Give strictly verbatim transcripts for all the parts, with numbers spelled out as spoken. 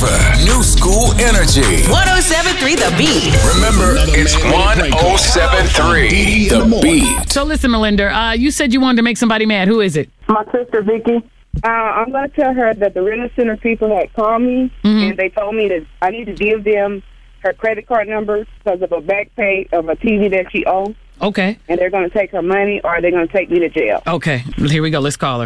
flavor, new school energy. one oh seven point three The Beat. Remember, it's one oh seven point three The Beat. So listen, Melinda, uh, you said you wanted to make somebody mad. Who is it? My sister, Vicky. Uh, I'm going to tell her that the Rental Center people had called me, Mhm. and they told me that I need to give them her credit card number because of a back pay of a T V that she owns, Okay. and they're going to take her money or they're going to take me to jail. Okay. Here we go. Let's call her.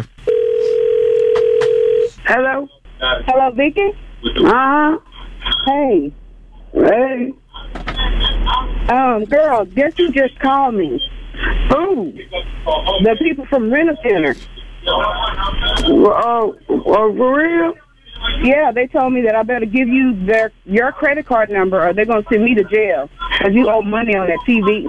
Hello? Hello, Vicky? Uh-huh. Hey. Hey. Um, girl, guess who just called me? Who? The people from Rental Center. Oh, uh, uh, for real? Yeah, they told me that I better give you their your credit card number or they're going to send me to jail because you owe money on that T V.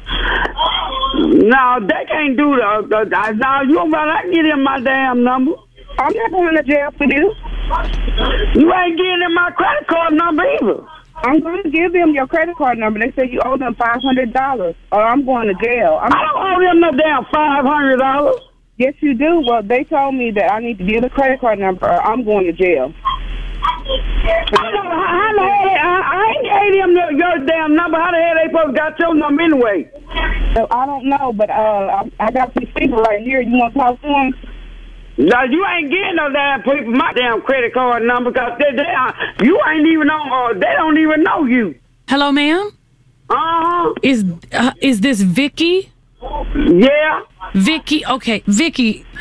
No, they can't do that. Uh, uh, no, you don't better give them my damn number. I'm not going to jail for you. You ain't giving them my credit card number either. I'm going to give them your credit card number. They say you owe them five hundred dollars or I'm going to jail. I'm I don't owe them no damn five hundred dollars. Yes, you do. Well, they told me that I need to give the credit card number or I'm going to jail. I know, how the hell, I, I ain't gave them the, your damn number. How the hell they supposed to got your number anyway? So, I don't know, but uh, I, I got some people right here. You want to talk to them? No, you ain't getting no damn people my damn credit card number because they, they, uh, you ain't even on, or they don't even know you. Hello, ma'am? Uh-huh. Is uh, is this Vicky? Yeah. Vicky, okay, Vicky,